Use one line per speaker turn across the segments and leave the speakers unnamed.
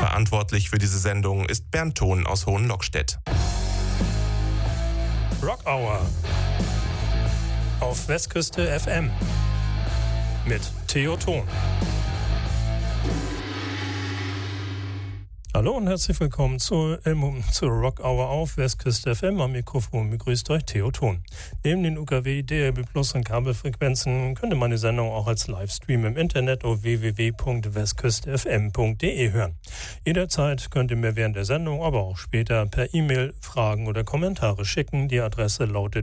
Verantwortlich für diese Sendung ist Bernd Thon aus Hohenlockstedt.
Rock Hour auf Westküste FM mit Theo Thon. Hallo und herzlich willkommen zur Rock Hour auf Westküste FM. Am Mikrofon begrüßt euch Theo Thon. Neben den UKW, DAB Plus und Kabelfrequenzen könnt ihr meine Sendung auch als Livestream im Internet auf www.westküstefm.de hören. Jederzeit könnt ihr mir während der Sendung, aber auch später per E-Mail Fragen oder Kommentare schicken. Die Adresse lautet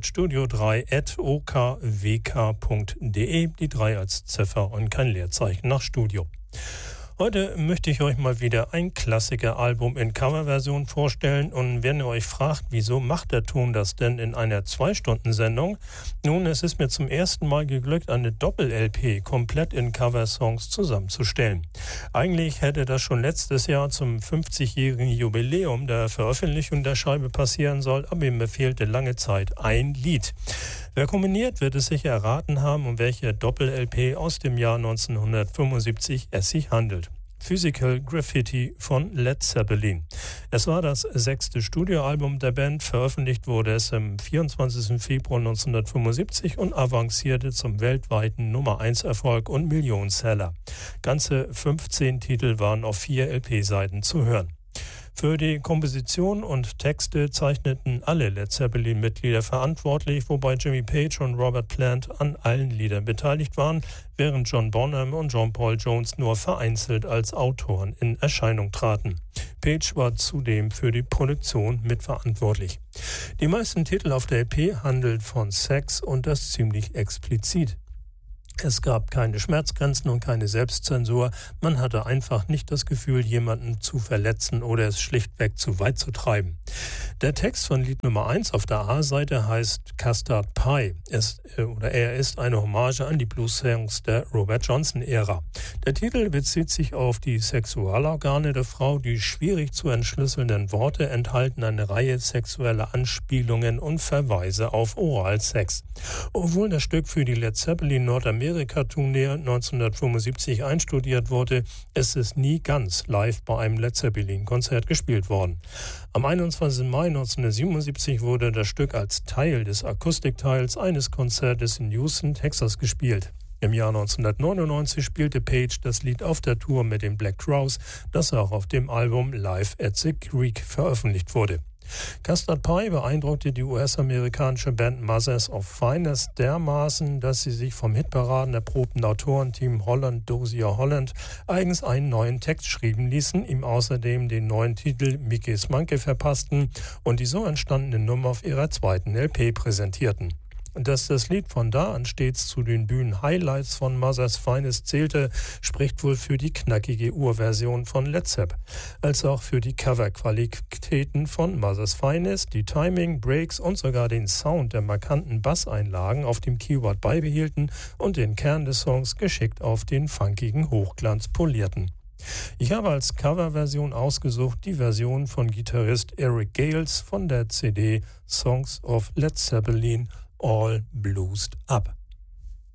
studio3@okwk.de, die 3 als Ziffer und kein Leerzeichen nach Studio. Heute möchte ich euch mal wieder ein Klassiker-Album in Coverversion vorstellen, und wenn ihr euch fragt, wieso macht der Ton das denn in einer 2-Stunden-Sendung? Nun, es ist mir zum ersten Mal geglückt, eine Doppel-LP komplett in Coversongs zusammenzustellen. Eigentlich hätte das schon letztes Jahr zum 50-jährigen Jubiläum der Veröffentlichung der Scheibe passieren sollen, aber mir fehlte lange Zeit ein Lied. Wer kombiniert, wird es sicher erraten haben, um welche Doppel-LP aus dem Jahr 1975 es sich handelt. Physical Graffiti von Led Zeppelin. Es war das 6. Studioalbum der Band, veröffentlicht wurde es am 24. Februar 1975 und avancierte zum weltweiten Nummer-1-Erfolg und Millionenseller. Ganze 15 Titel waren auf 4 LP-Seiten zu hören. Für die Komposition und Texte zeichneten alle Led Zeppelin-Mitglieder verantwortlich, wobei Jimmy Page und Robert Plant an allen Liedern beteiligt waren, während John Bonham und John Paul Jones nur vereinzelt als Autoren in Erscheinung traten. Page war zudem für die Produktion mitverantwortlich. Die meisten Titel auf der EP handeln von Sex, und das ziemlich explizit. Es gab keine Schmerzgrenzen und keine Selbstzensur. Man hatte einfach nicht das Gefühl, jemanden zu verletzen oder es schlichtweg zu weit zu treiben. Der Text von Lied Nummer 1 auf der A-Seite heißt Custard Pie. Er ist eine Hommage an die Blues-Songs der Robert Johnson-Ära. Der Titel bezieht sich auf die Sexualorgane der Frau. Die schwierig zu entschlüsselnden Worte enthalten eine Reihe sexueller Anspielungen und Verweise auf Oralsex. Obwohl das Stück für die Led Zeppelin Nordamerika-Tournee 1975 einstudiert wurde, ist es nie ganz live bei einem Led Zeppelin-Konzert gespielt worden. Am 21. Mai 1977 wurde das Stück als Teil des Akustikteils eines Konzertes in Houston, Texas, gespielt. Im Jahr 1999 spielte Page das Lied auf der Tour mit den Black Crowes, das auch auf dem Album Live at the Greek veröffentlicht wurde. Custard Pie beeindruckte die US-amerikanische Band Mothers of Finest dermaßen, dass sie sich vom Hitparaden erprobten Autorenteam Holland Dozier Holland eigens einen neuen Text schreiben ließen, ihm außerdem den neuen Titel Mickey's Monkey verpassten und die so entstandene Nummer auf ihrer 2. LP präsentierten. Dass das Lied von da an stets zu den Bühnen-Highlights von Mothers Finest zählte, spricht wohl für die knackige Urversion von Led Zepp, als auch für die Coverqualitäten von Mothers Finest, die Timing, Breaks und sogar den Sound der markanten Basseinlagen auf dem Keyboard beibehielten und den Kern des Songs geschickt auf den funkigen Hochglanz polierten. Ich habe als Coverversion ausgesucht die Version von Gitarrist Eric Gales von der CD Songs of Led Zeppelin All Bluesed Up.